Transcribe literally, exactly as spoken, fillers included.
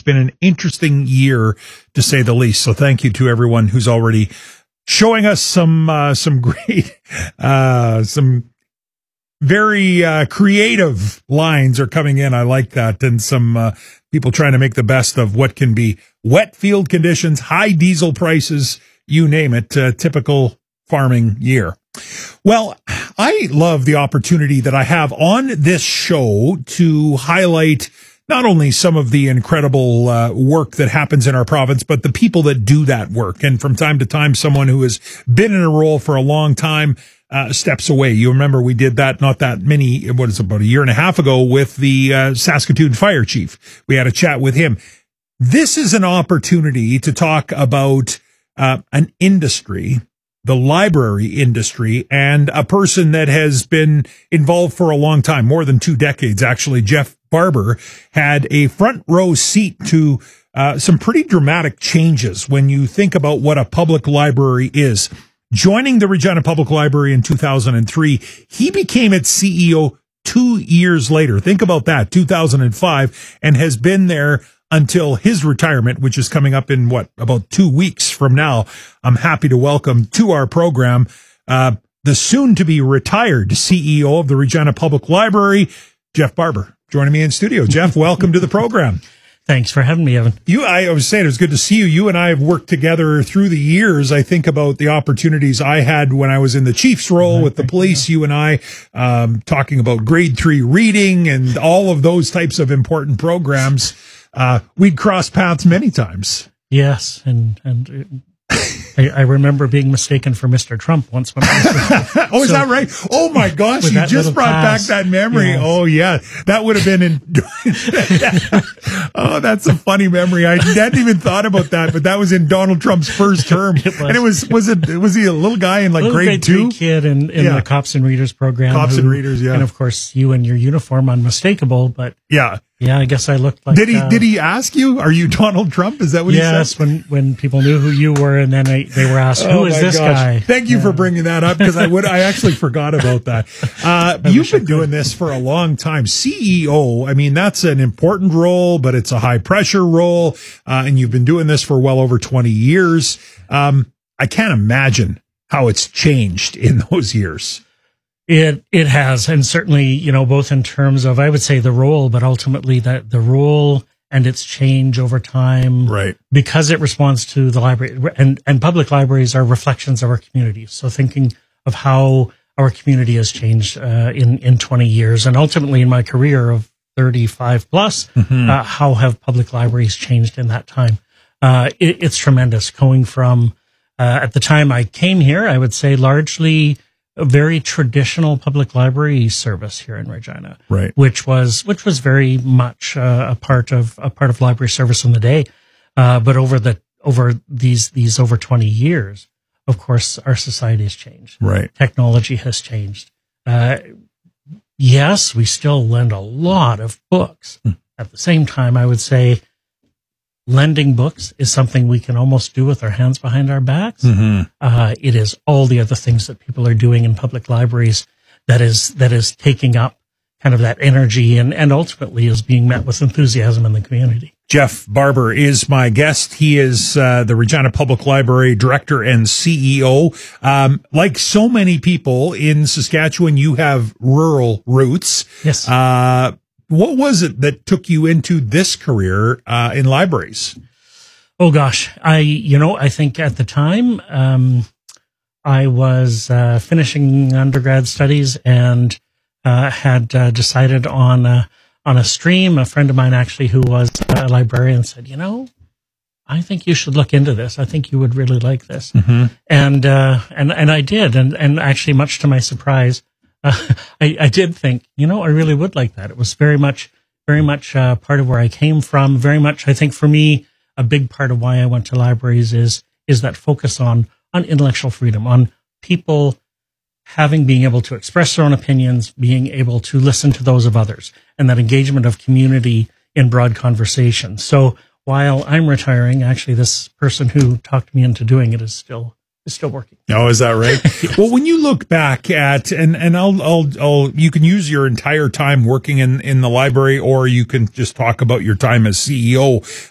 been an interesting year, to say the least. So thank you to everyone who's already showing us some uh, some great, uh, some very uh, creative lines are coming in. I like that. And some uh, people trying to make the best of what can be wet field conditions, high diesel prices, you name it, uh, typical farming year. Well, I love the opportunity that I have on this show to highlight not only some of the incredible uh, work that happens in our province, but the people that do that work. And from time to time, someone who has been in a role for a long time uh, steps away. You remember we did that not that many, what is it, about a year and a half ago with the uh, Saskatoon fire chief. We had a chat with him. This is an opportunity to talk about uh, an industry, the library industry, and a person that has been involved for a long time, more than two decades, actually. Jeff Barber had a front row seat to uh, some pretty dramatic changes when you think about what a public library is. Joining the Regina Public Library in two thousand three, he became its C E O two years later. Think about that, two thousand five, and has been there until his retirement, which is coming up in, what, about two weeks from now. I'm happy to welcome to our program uh, the soon-to-be retired C E O of the Regina Public Library, Jeff Barber, joining me in studio. Jeff, welcome to the program. Thanks for having me, Evan. You, I was saying, it was good to see you. You and I have worked together through the years. I think about the opportunities I had when I was in the chief's role right, with the police. You and I um, talking about grade three reading and all of those types of important programs. Uh, we'd cross paths many times. Yes, and and I, I remember being mistaken for Mister Trump once when I was Oh, is so, that right? Oh my gosh, you just brought pass, back that memory. Yes. Oh yeah, that would have been in. Oh, that's a funny memory. I hadn't even thought about that, but that was in Donald Trump's first term, it and it was was it was he a little guy in like little grade, grade two three kid in, in yeah. the Cops and Readers program. Cops who, and Readers, yeah, and of course you and your uniform unmistakable, but yeah. Yeah, I guess I looked like. Did he? Uh, did he ask you? Are you Donald Trump? Is that what yes, he said? Yes, when when people knew who you were, and then I, they were asked, "Who oh is my this gosh. guy?" Thank you yeah. for bringing that up, because I would. I actually forgot about that. Uh, you've been doing this for a long time. C E O. I mean, that's an important role, but it's a high pressure role, uh, and you've been doing this for well over twenty years. Um, I can't imagine how it's changed in those years. It it has, and certainly, you know, both in terms of, I would say, the role, but ultimately that the role and its change over time, right? Because it responds to the library, and and public libraries are reflections of our community. So thinking of how our community has changed uh, in in twenty years, and ultimately in my career of thirty-five plus, mm-hmm. uh, how have public libraries changed in that time? Uh, it, it's tremendous. Going from uh, at the time I came here, I would say largely a very traditional public library service here in Regina, right? Which was which was very much uh, a part of a part of library service in the day, uh, but over the over these these over twenty years, of course, our society has changed. Right, technology has changed. Uh, yes, we still lend a lot of books. Hmm. At the same time, I would say lending books is something we can almost do with our hands behind our backs. Mm-hmm. Uh, it is all the other things that people are doing in public libraries that is that is taking up kind of that energy and, and ultimately is being met with enthusiasm in the community. Jeff Barber is my guest. He is uh, the Regina Public Library Director and C E O. Um, like so many people in Saskatchewan, you have rural roots. Yes. Uh, What was it that took you into this career uh, in libraries? Oh gosh, I you know I think at the time um, I was uh, finishing undergrad studies and uh, had uh, decided on a, on a stream. A friend of mine actually who was a librarian said, you know, I think you should look into this. I think you would really like this, mm-hmm. and uh, and and I did, and and actually much to my surprise. Uh, I, I did think, you know, I really would like that. It was very much, very much uh, part of where I came from. Very much, I think, for me, a big part of why I went to libraries is is that focus on on intellectual freedom, on people having, being able to express their own opinions, being able to listen to those of others, and that engagement of community in broad conversation. So while I'm retiring, actually, this person who talked me into doing it is still is still working. Oh, is that right? Yes. Well, when you look back at, and, and I'll, I'll, I'll, you can use your entire time working in, in the library, or you can just talk about your time as C E O.